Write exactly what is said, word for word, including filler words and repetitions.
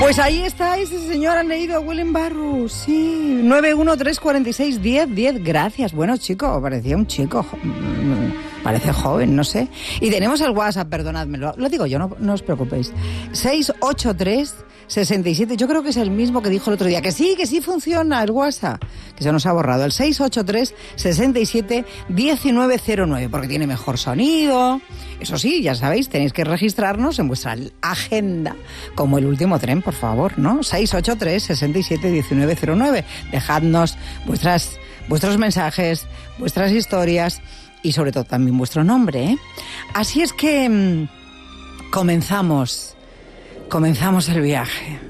Pues ahí está, ese señor ha leído a William Burroughs, sí. nueve uno tres cuatro seis uno cero uno cero, gracias. Bueno, chico, parecía un chico, parece joven, no sé. Y tenemos el WhatsApp, perdonadme, lo, lo digo yo, no, no os preocupéis. seis ocho tres sesenta y siete, yo creo que es el mismo que dijo el otro día, que sí, que sí funciona el WhatsApp, que se nos ha borrado, el seis ocho tres sesenta y siete diecinueve cero nueve, porque tiene mejor sonido. Eso sí, ya sabéis, tenéis que registrarnos en vuestra agenda, como el último tren, por favor, ¿no? seis ocho tres sesenta y siete diecinueve cero nueve. Dejadnos vuestras, vuestros mensajes, vuestras historias y sobre todo también vuestro nombre, ¿eh? Así es que mmm, comenzamos, comenzamos el viaje.